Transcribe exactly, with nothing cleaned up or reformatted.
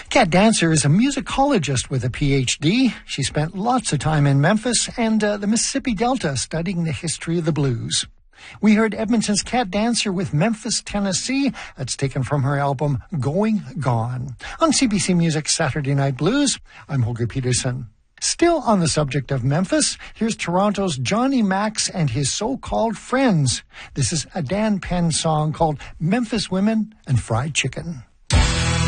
Kat Dancer is a musicologist with a P H D. She spent lots of time in Memphis and uh, the Mississippi Delta studying the history of the blues. We heard Edmonton's Kat Dancer with Memphis, Tennessee. That's taken from her album Going Gone. On C B C Music's Saturday Night Blues, I'm Holger Peterson. Still on the subject of Memphis, here's Toronto's Johnny Max and his so-called friends. This is a Dan Penn song called Memphis Women and Fried Chicken.